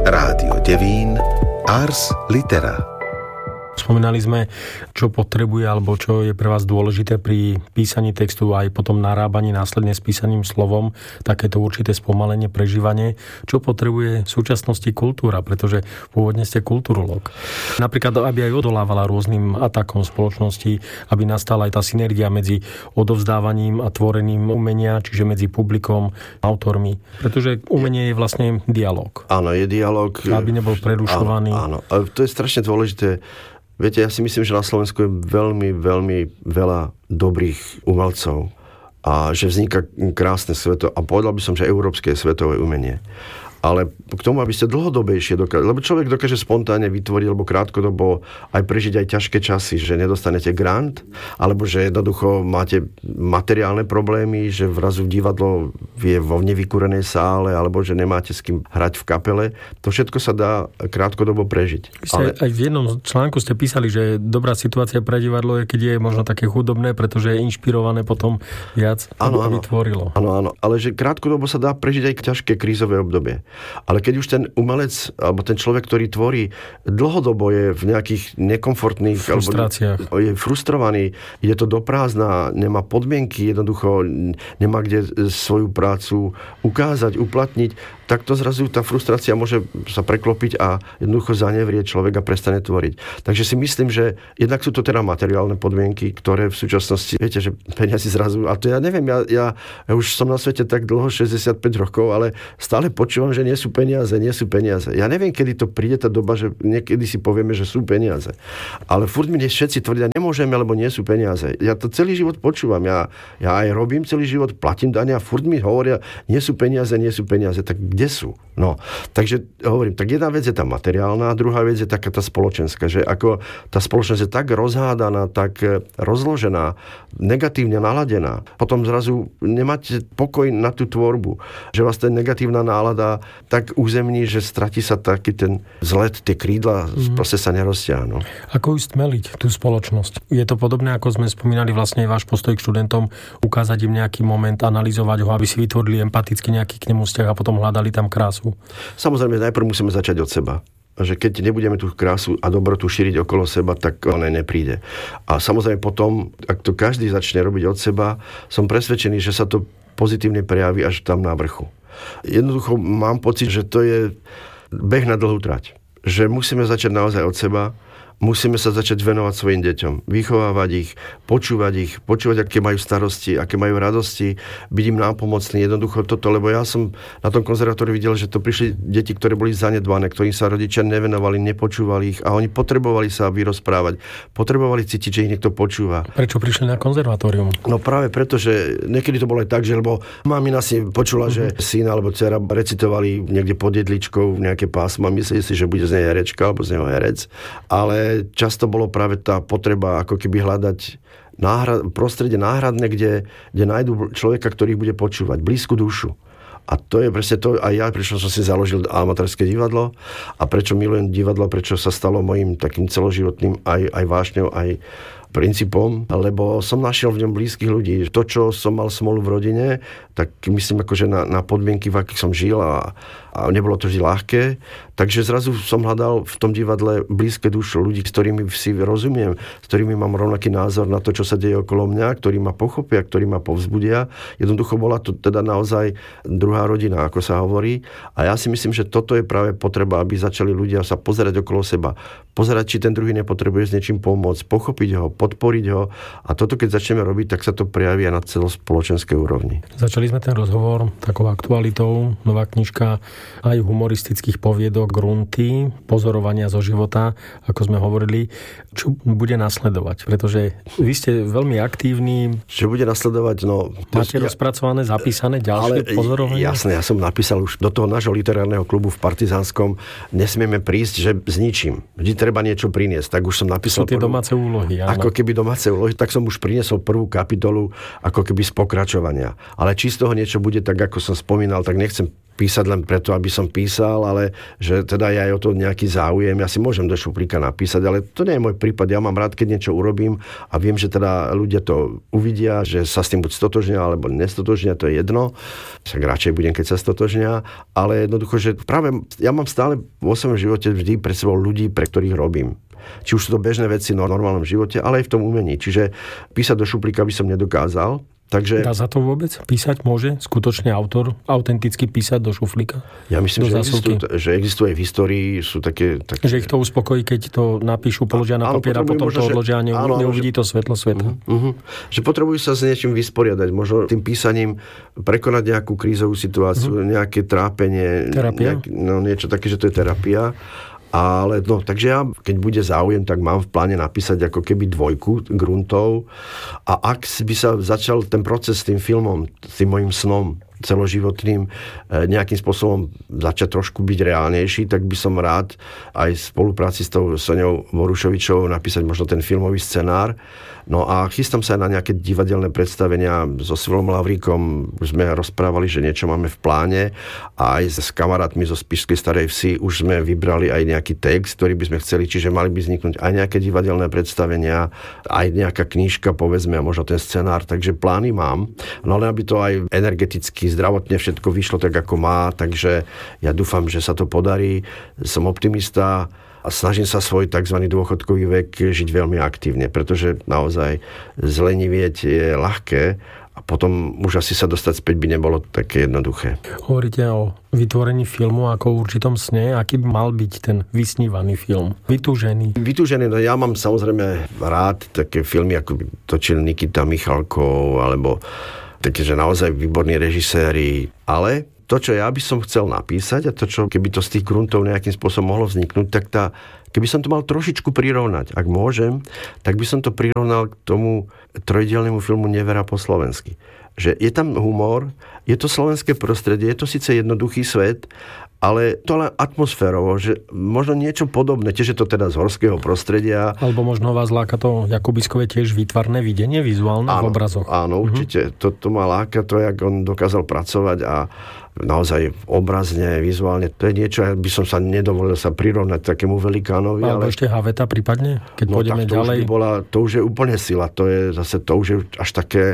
C: Rádio Devín, Ars Litera.
B: Spomínali sme, čo potrebuje alebo čo je pre vás dôležité pri písaní textu aj potom narábaní následne s písaním slovom, takéto určité spomalenie, prežívanie. Čo potrebuje v súčasnosti kultúra, pretože pôvodne ste kulturológ. Napríklad, aby aj odolávala rôznym atakom spoločnosti, aby nastala aj tá synergia medzi odovzdávaním a tvorením umenia, čiže medzi publikom, autormi. Pretože umenie je vlastne dialog.
A: Áno, je dialog.
B: Aby nebol prerušovaný.
A: Áno, ale to je strašne dôležité. Viete, ja si myslím, že na Slovensku je veľmi, veľmi veľa dobrých umelcov a že vzniká krásne a povedal by som, že európske svetové umenie. Ale k tomu, aby ste dlhodobejšie dokázali, lebo človek dokáže spontánne vytvoriť, alebo krátkodobo aj prežiť aj ťažké časy, že nedostanete grant, alebo že jednoducho máte materiálne problémy, že vrazu divadlo je vo nevykúrenej sále, alebo že nemáte s kým hrať v kapele. To všetko sa dá krátkodobo prežiť.
B: Aj v jednom článku ste písali, že dobrá situácia pre divadlo je, keď je možno také chudobné, pretože je inšpirované potom viac, aby tvorilo.
A: Áno, ale že krátkodobo sa dá prežiť aj ťažké krízové obdobie. Ale keď už ten umelec, alebo ten človek, ktorý tvorí, dlhodobo je v nejakých nekomfortných
B: frustráciách,
A: alebo je frustrovaný, ide to do prázdna, nemá podmienky, jednoducho nemá kde svoju prácu ukázať, uplatniť, tak to zrazu tá frustrácia môže sa preklopiť a jednoducho zanevrie človek a prestane tvoriť. Takže si myslím, že jednak sú to teda materiálne podmienky, ktoré v súčasnosti, viete, že peniazy zrazu, a to ja neviem, ja už som na svete tak dlho, 65 rokov, ale stále počúvam, že nie sú peniaze. Ja neviem, kedy to príde tá doba, že niekedy si povieme, že sú peniaze. Ale furt mi všetci tvrdia, nemôžeme, lebo nie sú peniaze. Ja to celý život počúvam. Ja aj robím celý život, platím dane a furt mi hovoria, nie sú peniaze. Tak kde sú? No, takže hovorím, tak jedna vec je tá materiálna, a druhá vec je taká tá spoločenská, že ako tá spoločnosť je tak rozhádaná, tak rozložená, negatívne naladená. Potom zrazu nemáte pokoj na tú tvorbu, že vás tá negatívna nálada tak uzemní, že stratí sa taký ten vzlet, tie krídla proste sa neroztiahnu.
B: Ako už stmeliť tú spoločnosť? Je to podobné, ako sme spomínali vlastne váš postoj k študentom, ukázať im nejaký moment, analyzovať ho, aby si vytvorili empaticky nejaký k nemu vzťah a potom hľadali tam krásu?
A: Samozrejme, najprv musíme začať od seba. Že keď nebudeme tú krásu a dobrotu šíriť okolo seba, tak ona nepríde. A samozrejme potom, ak to každý začne robiť od seba, som presvedčený, že sa to pozitívne prejaví až tam na vrchu. Jednoducho mám pocit, že to je beh na dlhú trať. Že musíme začať naozaj od seba, musíme sa začať venovať svojim deťom, vychovávať ich, počúvať, aké majú starosti, aké majú radosti, byť im nápomocný, jednoducho toto, lebo ja som na tom konzervatóriu videl, že to prišli deti, ktoré boli zanedbané, ktorým sa rodičia nevenovali, nepočúvali ich a oni potrebovali sa vyrozprávať, potrebovali cítiť, že ich niekto počúva.
B: Prečo prišli na konzervatórium?
A: No práve preto, že niekedy to bolo aj tak, že lebo mamina si počula, že syn alebo dcera recitovali niekde pod jedličkou nejaké pásma, mysleli si, že bude z nej herečka alebo z neho herec, ale často bolo práve tá potreba ako keby hľadať prostredie náhradné, kde nájdu človeka, ktorý bude počúvať, blízku dušu. A to je presne to, aj ja, prečo som si založil amatérske divadlo a prečo milujem divadlo, prečo sa stalo mojím takým celoživotným aj vášňou, aj princípom, lebo som našiel v ňom blízkych ľudí. To, čo som mal smolu v rodine, tak myslím akože na podmienky, v akých som žil a nebolo to vždy ľahké. Takže zrazu som hľadal v tom divadle blízke duše ľudí, s ktorými si rozumiem, s ktorými mám rovnaký názor na to, čo sa deje okolo mňa, ktorí ma pochopia, ktorí ma povzbudia. Jednoducho bola to teda naozaj druhá rodina, ako sa hovorí. A ja si myslím, že toto je práve potreba, aby začali ľudia sa pozerať okolo seba. Pozerať, či ten druhý nepotrebuje s niečím pomôcť, pochopiť ho, podporiť ho. A toto, keď začneme robiť, tak sa to prejaví aj na celospoločenskej úrovni.
B: Začali sme ten rozhovor takou aktualitou. Nová knižka aj humoristických poviedok Grunty, pozorovania zo života, ako sme hovorili. Čo bude nasledovať? Pretože vy ste veľmi aktívni.
A: Čo bude nasledovať? No,
B: máte rozpracované, zapísané ďalšie pozorovania?
A: Jasné, ja som napísal už do toho nášho literárneho klubu v Partizánskom, nesmieme prísť, že s ničím. Vždy treba niečo priniesť. Tak už som napísal.
B: Sú tie domáce úlohy. Áno.
A: Ako keby domáce úlohy, tak som už priniesol prvú kapitolu ako keby z pokračovania. Ale či z toho niečo bude, tak ako som spomínal, tak nechcem písať len preto, aby som písal, ale že teda ja aj o to nejaký záujem. Ja si môžem do šuplíka napísať, ale to nie je môj prípad. Ja mám rád, keď niečo urobím a viem, že teda ľudia to uvidia, že sa s tým buď stotožnia, alebo nestotožnia, to je jedno. Však radšej budem, keď sa stotožnia, ale jednoducho, že práve ja mám stále vo svojom živote vždy pred sebou ľudí, pre ktorých robím. Či už sú to bežné veci v normálnom živote, ale aj v tom umení. Čiže písať do šuplíka by som nedokázal. Takže...
B: Dá sa to vôbec? Písať môže skutočne autor autenticky písať do šuflíka?
A: Ja myslím, že existuje aj v histórii, sú také...
B: Že ich to uspokojí, keď to napíšu, položia na papier a potom to odložia a neuvidí to svetlo sveta.
A: Že potrebujú sa s niečím vysporiadať. Možno tým písaním prekonať nejakú krízovú situáciu, nejaké trápenie.
B: Terapia?
A: Niečo také, že to je terapia. Ale takže ja, keď bude záujem, tak mám v pláne napísať ako keby 2 gruntov a ak by sa začal ten proces s tým filmom, s tým mojim snom celoživotným nejakým spôsobom začať trošku byť reálnejší, tak by som rád aj v spolupráci s tou Soňou Morušovičovou napísať možno ten filmový scenár. No a chystám sa aj na nejaké divadelné predstavenia so Svilom Lavríkom. Už sme rozprávali, že niečo máme v pláne a aj s kamarátmi zo Spišskej Starej Vsi už sme vybrali aj nejaký text, ktorý by sme chceli, čiže mali by vzniknúť aj nejaké divadelné predstavenia, aj nejaká knižka, povedzme, a možno ten scenár, takže plány mám. No ale aby to aj energeticky, zdravotne všetko vyšlo tak, ako má, takže ja dúfam, že sa to podarí. Som optimista a snažím sa svoj tzv. Dôchodkový vek žiť veľmi aktívne, pretože naozaj zlenivieť je ľahké a potom už asi sa dostať späť by nebolo také jednoduché.
B: Hovoríte o vytvorení filmu ako o určitom sne. Aký by mal byť ten vysnívaný film? Vytúžený.
A: Vytúžený, no ja mám samozrejme rád také filmy, ako by točil Nikita Michalkov, alebo také, že naozaj výborní režiséri, ale to, čo ja by som chcel napísať a to, čo keby to z tých gruntov nejakým spôsobom mohlo vzniknúť, tak keby som to mal trošičku prirovnať, ak môžem, tak by som to prirovnal k tomu trojdielnemu filmu Nevera po slovensky. Že je tam humor, je to slovenské prostredie, je to síce jednoduchý svet, ale to len atmosférovo, že možno niečo podobné, tiež je to teda z horského prostredia.
B: Alebo možno vás láka to Jakubiskové tiež výtvarné videnie, vizuálne v obrazoch.
A: Áno, určite. To ma láka to, jak on dokázal pracovať a naozaj obrazne, vizuálne. To je niečo, by som sa nedovolil sa prirovnať takému velikánovi.
B: Alebo ešte Haveta prípadne, keď pôjdeme ďalej.
A: To už je úplne sila. To je zase, to už je až také,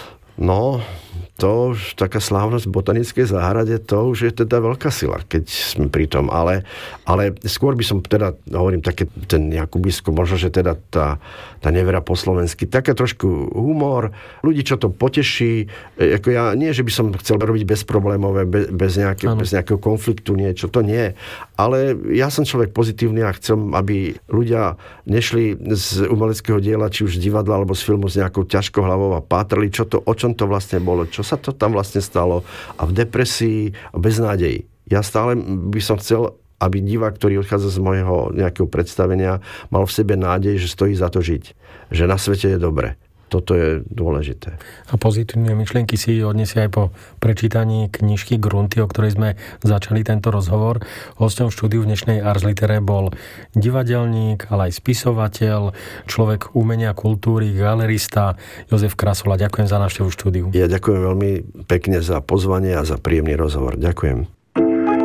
A: to už taká slávnosť v botanickej záhrade, to už je teda veľká sila, keď sme pri tom. Ale skôr by som teda, hovorím, také ten Jakubisko, možno, že teda tá Nevera po slovensky, taká trošku humor, ľudí, čo to poteší, ako ja, nie, že by som chcel robiť bezproblémové, bez nejakého konfliktu, niečo, to nie. Ale ja som človek pozitívny a chcem, aby ľudia nešli z umeleckého diela, či už z divadla, alebo z filmu s nejakou ťažkou hlavou a pátrali, o čom to vlastne bolo, čo sa to tam vlastne stalo a v depresii a beznádeji. Ja stále by som chcel, aby divák, ktorý odchádza z môjho nejakého predstavenia, mal v sebe nádej, že stojí za to žiť. Že na svete je dobre. Toto je dôležité.
B: A pozitívne myšlienky si odniesie aj po prečítaní knižky Grunty, o ktorej sme začali tento rozhovor. Hosťom v štúdiu v dnešnej Ars Literae bol divadelník, ale aj spisovateľ, človek umenia, kultúry, galerista Jozef Krasola. Ďakujem za návštevu štúdiu.
A: Ja ďakujem veľmi pekne za pozvanie a za príjemný rozhovor. Ďakujem.